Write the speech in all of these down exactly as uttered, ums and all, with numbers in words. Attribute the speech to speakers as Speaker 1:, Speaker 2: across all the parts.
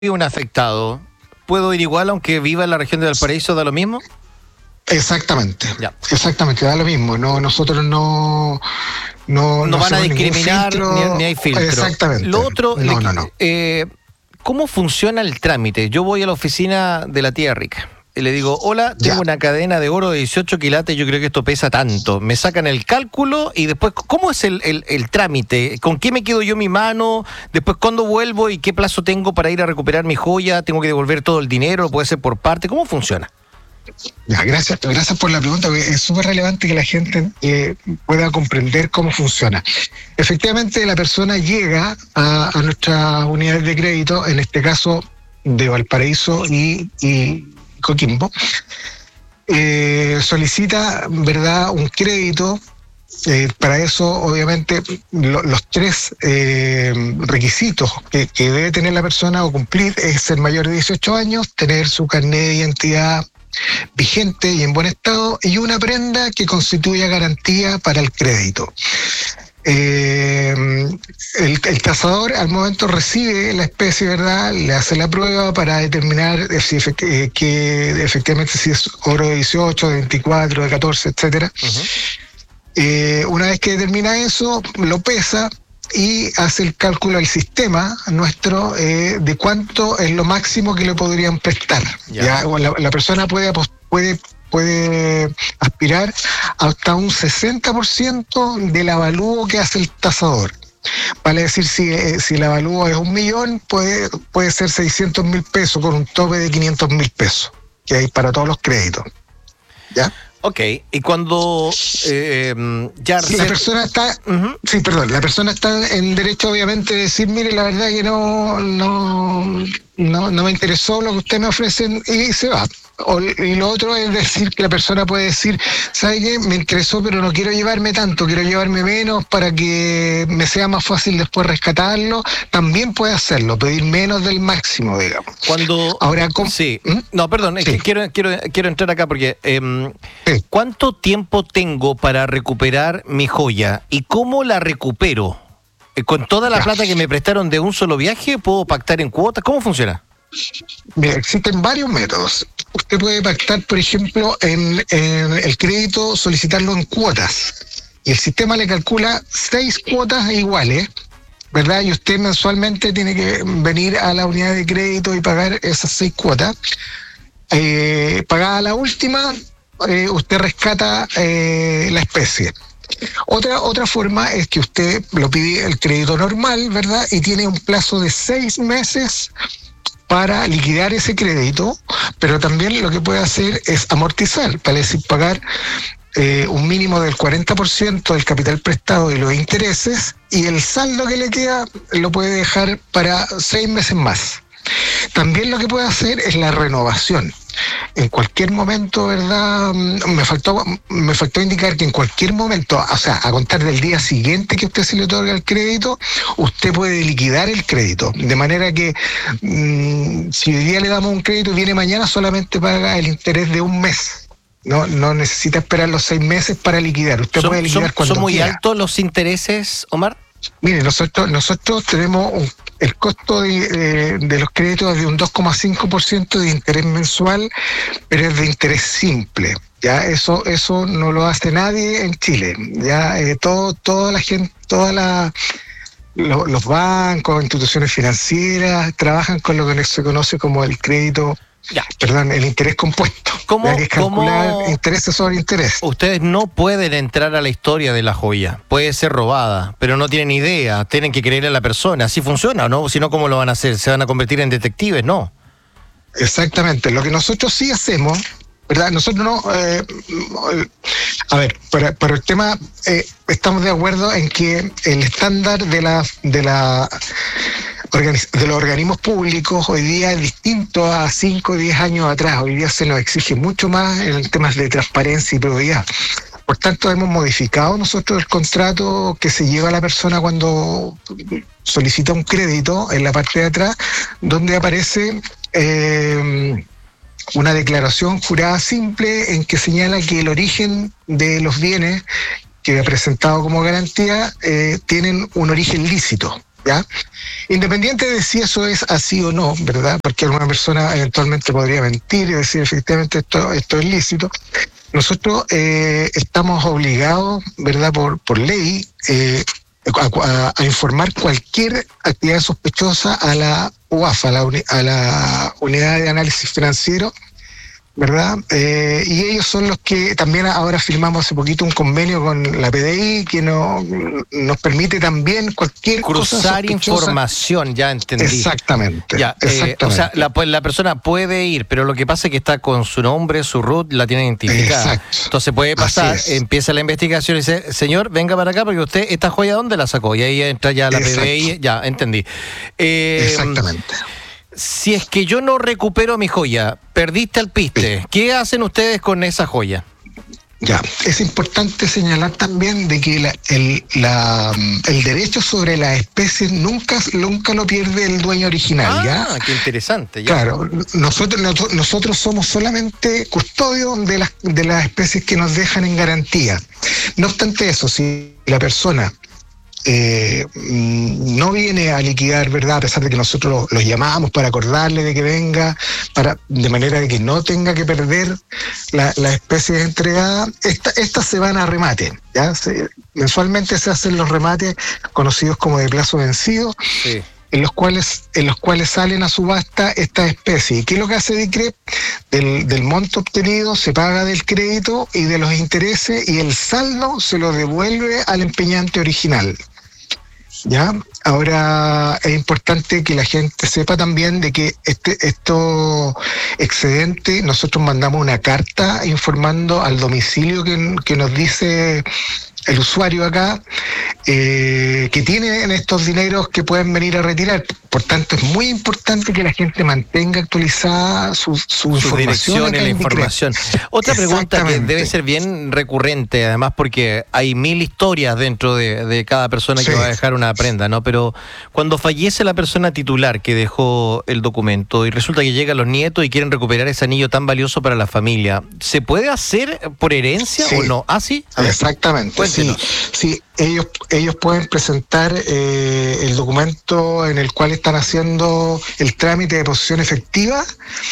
Speaker 1: un afectado, ¿puedo ir igual aunque viva en la región de Valparaíso? ¿Da lo mismo?
Speaker 2: Exactamente,
Speaker 1: ya.
Speaker 2: exactamente, da lo mismo. No, nosotros no no,
Speaker 1: no, no van a discriminar ni, ni hay filtro.
Speaker 2: Exactamente.
Speaker 1: Lo otro,
Speaker 2: no,
Speaker 1: le,
Speaker 2: no, no.
Speaker 1: Eh, ¿cómo funciona el trámite? Yo voy a la oficina de la tía Rica y le digo, hola, tengo ya. una cadena de oro de dieciocho quilates, yo creo que esto pesa tanto. Me sacan el cálculo y después, ¿cómo es el, el, el trámite? ¿Con qué me quedo yo mi mano? Después, ¿cuándo vuelvo y qué plazo tengo para ir a recuperar mi joya? ¿Tengo que devolver todo el dinero? ¿Puede ser por parte? ¿Cómo funciona?
Speaker 2: Ya, gracias, gracias por la pregunta, porque es súper relevante que la gente eh, pueda comprender cómo funciona. Efectivamente, la persona llega a, a nuestras unidades de crédito, en este caso de Valparaíso y, y Coquimbo, eh, solicita, ¿verdad?, un crédito. Eh, para eso, obviamente, lo, los tres eh, requisitos que, que debe tener la persona o cumplir es ser mayor de dieciocho años, tener su carnet de identidad vigente y en buen estado, y una prenda que constituya garantía para el crédito. Eh, el, el tasador al momento recibe la especie, ¿verdad? Le hace la prueba para determinar si efect- eh, que efectivamente si es oro de dieciocho, de veinticuatro, de catorce, etcétera. Uh-huh. Eh, una vez que determina eso, lo pesa y hace el cálculo al sistema nuestro eh, de cuánto es lo máximo que le podrían prestar. Yeah. ¿Ya? La, la persona puede, puede, puede aspirar hasta un sesenta por ciento del avalúo que hace el tasador. Vale decir, si, si el avalúo es un millón, puede, puede ser seiscientos mil pesos con un tope de quinientos mil pesos, que hay para todos los créditos. ¿Ya?
Speaker 1: Ok, y cuando eh, ya...
Speaker 2: Sí, la persona está... Uh-huh. Sí, perdón, la persona está en derecho, obviamente, de decir, mire, la verdad que no, no, no, no me interesó lo que ustedes me ofrecen, y se va. O, y lo otro es decir que la persona puede decir, ¿sabe qué? Me interesó, pero no quiero llevarme tanto, quiero llevarme menos para que me sea más fácil después rescatarlo. También puede hacerlo, pedir menos del máximo, digamos.
Speaker 1: Cuando...
Speaker 2: Ahora, ¿cómo?
Speaker 1: Sí. ¿Mm? No, perdón, es sí. que quiero, quiero, quiero entrar acá porque... Eh, sí. ¿Cuánto tiempo tengo para recuperar mi joya? ¿Y cómo la recupero? ¿Con toda la ya. plata que me prestaron de un solo viaje? ¿Puedo pactar en cuotas? ¿Cómo funciona?
Speaker 2: Mira, existen varios métodos. Usted puede pactar, por ejemplo, en, en el crédito, solicitarlo en cuotas. Y el sistema le calcula seis cuotas iguales, ¿verdad? Y usted mensualmente tiene que venir a la unidad de crédito y pagar esas seis cuotas. Eh, pagada la última, eh, usted rescata eh, la especie. Otra, otra forma es que usted lo pide el crédito normal, ¿verdad? Y tiene un plazo de seis meses para liquidar ese crédito, pero también lo que puede hacer es amortizar, para decir, pagar eh, un mínimo del cuarenta por ciento del capital prestado y los intereses, y el saldo que le queda lo puede dejar para seis meses más. También lo que puede hacer es la renovación. En cualquier momento, ¿verdad? Me faltó, me faltó indicar que en cualquier momento, o sea, a contar del día siguiente que usted se le otorga el crédito, usted puede liquidar el crédito. De manera que mmm, si hoy día le damos un crédito y viene mañana, solamente paga el interés de un mes. No, no necesita esperar los seis meses para liquidar. Usted
Speaker 1: ¿Son,
Speaker 2: puede liquidar
Speaker 1: son,
Speaker 2: cuando
Speaker 1: ¿Son muy
Speaker 2: quiera.
Speaker 1: altos los intereses, Omar?
Speaker 2: Mire, nosotros nosotros tenemos un, el costo de, de, de los créditos de un dos coma cinco por ciento de interés mensual, pero es de interés simple. Ya eso eso no lo hace nadie en Chile. Ya eh, todo toda la gente, toda la lo, los bancos, instituciones financieras trabajan con lo que se conoce como el crédito. Ya. Perdón, el interés compuesto.
Speaker 1: ¿Cómo,
Speaker 2: hay que calcular
Speaker 1: cómo
Speaker 2: intereses sobre interés.
Speaker 1: Ustedes no pueden entrar a la historia de la joya. Puede ser robada, pero no tienen idea. Tienen que creer a la persona. ¿Así funciona o no? Si no, ¿cómo lo van a hacer? ¿Se van a convertir en detectives? No.
Speaker 2: Exactamente. Lo que nosotros sí hacemos, ¿verdad? Nosotros no... Eh, a ver, para, para el tema, eh, estamos de acuerdo en que el estándar de la... De la de los organismos públicos hoy día es distinto a cinco o diez años atrás. Hoy día se nos exige mucho más en temas de transparencia y probidad. Por tanto, hemos modificado nosotros el contrato que se lleva a la persona cuando solicita un crédito en la parte de atrás, donde aparece eh, una declaración jurada simple en que señala que el origen de los bienes que he presentado como garantía eh, tienen un origen lícito. ¿ya? Independiente de si eso es así o no, ¿verdad? Porque alguna persona eventualmente podría mentir y decir efectivamente esto, esto es lícito. Nosotros eh, estamos obligados, ¿verdad? Por, por ley, eh, a, a, a informar cualquier actividad sospechosa a la U A F, a la, uni, a la Unidad de Análisis Financiero, ¿verdad? Eh, y ellos son los que también ahora firmamos hace poquito un convenio con la P D I que no, nos permite también cualquier
Speaker 1: cruzar
Speaker 2: cosa sospechosa.
Speaker 1: Información, ya entendí.
Speaker 2: Exactamente.
Speaker 1: Ya,
Speaker 2: exactamente.
Speaker 1: Eh, o sea, la, la persona puede ir, pero lo que pasa es que está con su nombre, su R U T, la tiene identificada.
Speaker 2: Exacto.
Speaker 1: Entonces puede pasar, empieza la investigación y dice, señor, venga para acá porque usted, ¿esta joya dónde la sacó? Y ahí entra ya la Exacto. P D I, ya, entendí. Eh,
Speaker 2: Exactamente.
Speaker 1: Si es que yo no recupero mi joya, perdiste al piste, ¿qué hacen ustedes con esa joya?
Speaker 2: Ya, es importante señalar también de que la, el, la, el derecho sobre la especie nunca, nunca lo pierde el dueño original.
Speaker 1: Ah,
Speaker 2: ¿ya?
Speaker 1: Qué interesante. Ya.
Speaker 2: Claro, nosotros, nosotros somos solamente custodios de las, de las especies que nos dejan en garantía. No obstante eso, si la persona Eh, no viene a liquidar, ¿verdad? A pesar de que nosotros los llamamos para acordarle de que venga, para de manera de que no tenga que perder la, la especie entregada, esta, estas se van a remate, ¿ya? Se, mensualmente se hacen los remates conocidos como de plazo vencido, sí. en los cuales en los cuales salen a subasta esta especie. ¿Y qué es lo que hace DICREP? Del, del monto obtenido se paga del crédito y de los intereses y el saldo se lo devuelve al empeñante original. ¿Ya? Ahora es importante que la gente sepa también de que este esto excedente, nosotros mandamos una carta informando al domicilio que, que nos dice el usuario acá, eh, que tienen estos dineros que pueden venir a retirar. Por tanto, es muy importante que la gente mantenga actualizada su, su, su
Speaker 1: información. Y la información. Otra pregunta que debe ser bien recurrente, además, porque hay mil historias dentro de, de cada persona que sí. va a dejar una prenda, ¿no? Pero cuando fallece la persona titular que dejó el documento y resulta que llegan los nietos y quieren recuperar ese anillo tan valioso para la familia, ¿se puede hacer por herencia sí. o no? ¿Ah, sí?
Speaker 2: Exactamente. Sí, sí, ellos, ellos pueden presentar eh, el documento en el cual están haciendo el trámite de posesión efectiva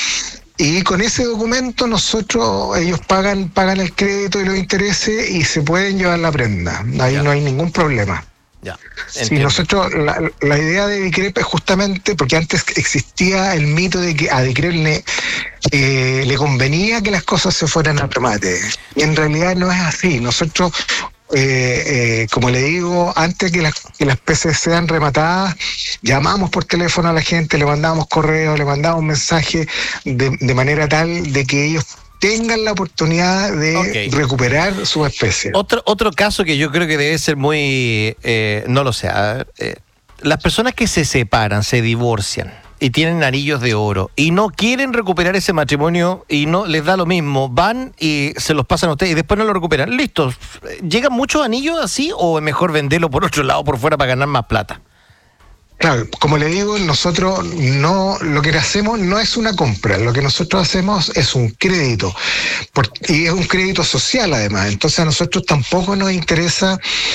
Speaker 2: y con ese documento nosotros, ellos pagan, pagan el crédito y los intereses y se pueden llevar la prenda. Ahí ya. no hay ningún problema.
Speaker 1: Ya,
Speaker 2: sí, nosotros, la, la idea de DICREP es justamente porque antes existía el mito de que a DICREP le, eh, le convenía que las cosas se fueran a remate. Y en realidad no es así. Nosotros, eh, eh, como le digo, antes que las, que las especies sean rematadas, llamamos por teléfono a la gente, le mandamos correo, le mandamos mensaje de, de manera tal de que ellos tengan la oportunidad de okay. recuperar su especie.
Speaker 1: Otro otro caso que yo creo que debe ser muy, eh, no lo sé, eh, las personas que se separan, se divorcian y tienen anillos de oro y no quieren recuperar ese matrimonio y no les da lo mismo, van y se los pasan a ustedes y después no lo recuperan. Listo, ¿llegan muchos anillos así o es mejor venderlo por otro lado, por fuera, para ganar más plata?
Speaker 2: Claro, como le digo, nosotros no, lo que hacemos no es una compra, lo que nosotros hacemos es un crédito, por, y es un crédito social además, entonces a nosotros tampoco nos interesa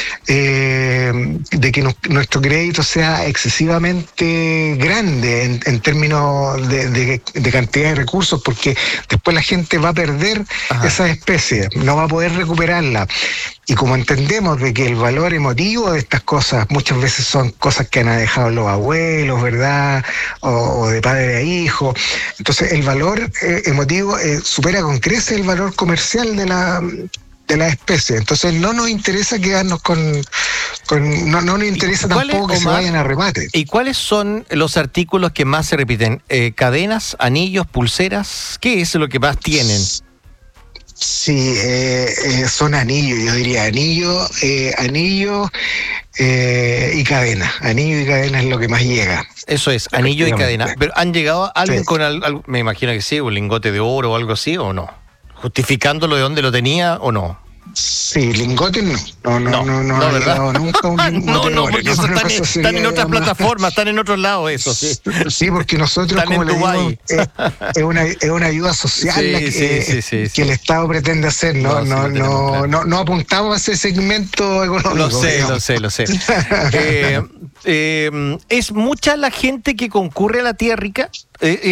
Speaker 2: eh, de que nos, nuestro crédito sea excesivamente grande en, en términos de, de, de cantidad de recursos, porque después la gente va a perder Ajá. esa especie, no va a poder recuperarla. Y como entendemos de que el valor emotivo de estas cosas muchas veces son cosas que han dejado los abuelos, ¿verdad? O, o de padre a hijo. Entonces el valor eh, emotivo eh, supera con creces el valor comercial de la de la especie. Entonces no nos interesa quedarnos con... con no, no nos interesa tampoco que se vayan a remate.
Speaker 1: ¿Y cuáles son los artículos que más se repiten? Eh, ¿Cadenas, anillos, pulseras? ¿Qué es lo que más tienen?
Speaker 2: Sí, eh, eh, son anillos, yo diría anillo, eh, anillo eh, y cadena. Anillo y cadena es lo que más llega.
Speaker 1: Eso es, anillo y cadena. ¿Pero han llegado alguien sí. con algo, me imagino que sí, un lingote de oro o algo así, o no? ¿Justificándolo de dónde lo tenía o no?
Speaker 2: Sí, lingotes no. No, no,
Speaker 1: No,
Speaker 2: no, no,
Speaker 1: no,
Speaker 2: ha
Speaker 1: ¿verdad?
Speaker 2: llegado nunca un lingote
Speaker 1: No,
Speaker 2: de
Speaker 1: no,
Speaker 2: oro.
Speaker 1: porque
Speaker 2: Yo
Speaker 1: eso
Speaker 2: creo
Speaker 1: están,
Speaker 2: que
Speaker 1: en-
Speaker 2: eso
Speaker 1: están en
Speaker 2: sería
Speaker 1: otras
Speaker 2: más-
Speaker 1: plataformas, están en otros lados, eso sí.
Speaker 2: Sí, porque nosotros,
Speaker 1: Están
Speaker 2: como
Speaker 1: en
Speaker 2: le digo,
Speaker 1: Dubái.
Speaker 2: es, es una, es una ayuda social
Speaker 1: Sí,
Speaker 2: la que,
Speaker 1: sí, sí, sí,
Speaker 2: que
Speaker 1: sí.
Speaker 2: el Estado pretende hacer,
Speaker 1: No,
Speaker 2: no,
Speaker 1: sí,
Speaker 2: no,
Speaker 1: lo tenemos
Speaker 2: no,
Speaker 1: claro.
Speaker 2: no, no apuntamos a ese segmento económico.
Speaker 1: Lo sé,
Speaker 2: digamos.
Speaker 1: lo sé, lo sé. Eh, eh, ¿Es mucha la gente que concurre a la Tía Rica? Eh,